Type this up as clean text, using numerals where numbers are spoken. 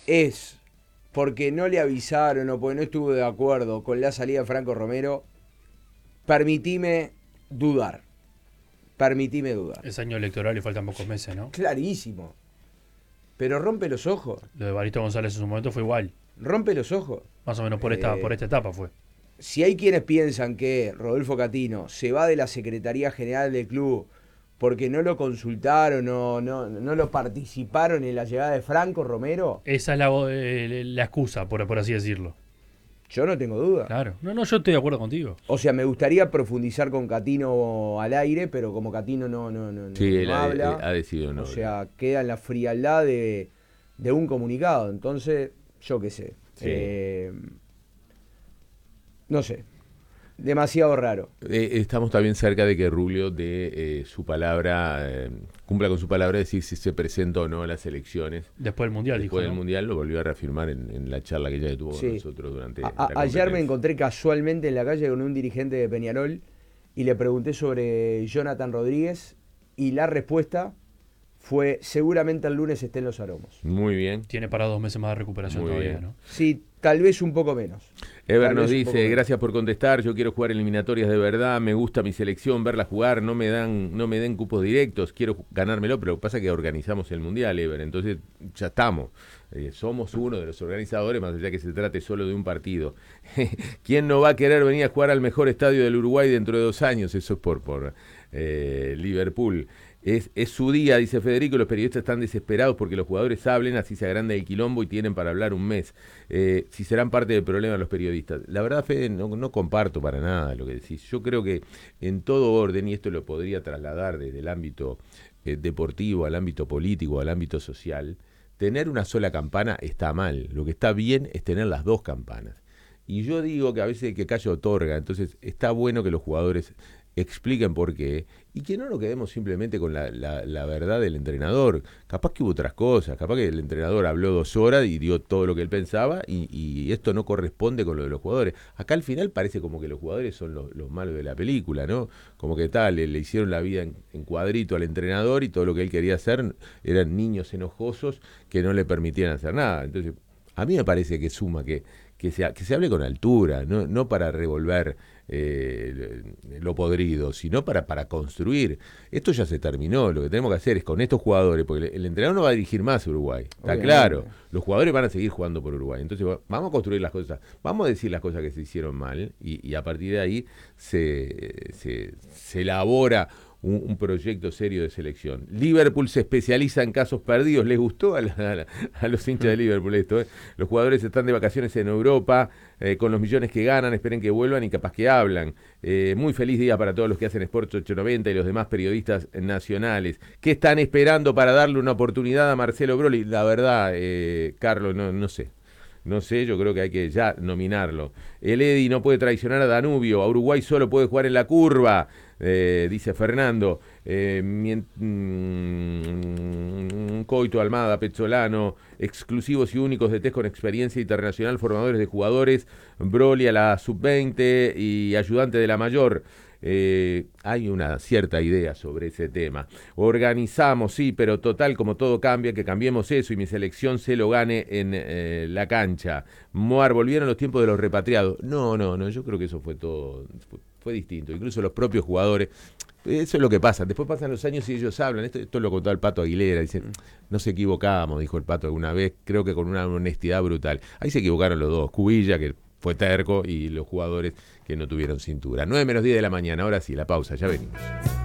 es porque no le avisaron o porque no estuvo de acuerdo con la salida de Franco Romero, permitime dudar. Es año electoral y faltan pocos meses, ¿no? Clarísimo. Pero rompe los ojos. Lo de Evaristo González en su momento fue igual. Rompe los ojos. Más o menos por esta etapa fue. Si hay quienes piensan que Rodolfo Catino se va de la Secretaría General del club porque no lo consultaron o no lo participaron en la llegada de Franco Romero, esa es la excusa, por así decirlo. yo no tengo duda. Claro. No, yo estoy de acuerdo contigo. O sea, me gustaría profundizar con Catino al aire, pero como Catino no él habla, ha decidido no. O sea, queda en la frialdad de un comunicado. Entonces, yo qué sé. Sí. No sé. Demasiado raro. Estamos también cerca de que Rubio dé su palabra, cumpla con su palabra, decir si se presenta o no a las elecciones. Después del Mundial, Después dijo, del ¿no? Mundial lo volvió a reafirmar en la charla que ella tuvo con nosotros durante la Ayer conferencia. me encontré casualmente en la calle con un dirigente de Peñarol y le pregunté sobre Jonathan Rodríguez y la respuesta fue: seguramente el lunes esté en los aromos. Muy bien. Tiene para 2 meses más de recuperación Muy todavía, bien. ¿no? Sí, tal vez un poco menos. Ever nos dice, gracias por contestar, yo quiero jugar eliminatorias de verdad, me gusta mi selección, verla jugar, no me den cupos directos, quiero ganármelo, pero lo que pasa es que organizamos el Mundial, Ever, entonces ya estamos. Somos uno de los organizadores, más allá que se trate solo de un partido. ¿Quién no va a querer venir a jugar al mejor estadio del Uruguay dentro de 2 años? Eso es por Liverpool. Es su día, dice Federico, los periodistas están desesperados porque los jugadores hablen, así se agranda el quilombo y tienen para hablar un mes. Si serán parte del problema los periodistas. La verdad, Fede, no comparto para nada lo que decís. Yo creo que en todo orden, y esto lo podría trasladar desde el ámbito deportivo al ámbito político, al ámbito social, tener una sola campana está mal. Lo que está bien es tener las 2 campanas. Y yo digo que a veces el que calla otorga, entonces está bueno que los jugadores expliquen por qué, y que no nos quedemos simplemente con la verdad del entrenador. Capaz que hubo otras cosas, capaz que el entrenador habló 2 horas y dio todo lo que él pensaba, y esto no corresponde con lo de los jugadores. Acá al final parece como que los jugadores son los malos de la película, ¿no? Como que tal, le hicieron la vida en cuadrito al entrenador y todo lo que él quería hacer eran niños enojosos que no le permitían hacer nada. Entonces, a mí me parece que suma que se hable con altura, no para revolver lo podrido, sino para construir. Esto ya se terminó, lo que tenemos que hacer es con estos jugadores, porque el entrenador no va a dirigir más a Uruguay, está Obviamente. claro, los jugadores van a seguir jugando por Uruguay, entonces vamos a construir las cosas, vamos a decir las cosas que se hicieron mal, y a partir de ahí se elabora un proyecto serio de selección. Liverpool se especializa en casos perdidos. ¿Les gustó a los hinchas de Liverpool esto? Los jugadores están de vacaciones en Europa, con los millones que ganan, esperen que vuelvan y capaz que hablan. Muy feliz día para todos los que hacen Sports 890 y los demás periodistas nacionales. ¿Qué están esperando para darle una oportunidad a Marcelo Broly? La verdad, Carlos, no sé. No sé, yo creo que hay que ya nominarlo. El Edi no puede traicionar a Danubio, a Uruguay solo puede jugar en la curva, dice Fernando. Coito, Almada, Pezzolano, exclusivos y únicos de test con experiencia internacional, formadores de jugadores, Broly a la sub-20 y ayudante de la mayor. Hay una cierta idea sobre ese tema. Organizamos, sí, pero total, como todo cambia, que cambiemos eso y mi selección se lo gane en la cancha. Moar, volvieron los tiempos de los repatriados. No, yo creo que eso fue todo, fue distinto. Incluso los propios jugadores, eso es lo que pasa. Después pasan los años y ellos hablan. Esto lo contó el Pato Aguilera. Dicen, nos equivocamos, dijo el Pato alguna vez, creo que con una honestidad brutal. Ahí se equivocaron los dos. Cubilla, que fue terco, y los jugadores que no tuvieron cintura. 9 menos 10 de la mañana, ahora sí, la pausa, ya venimos.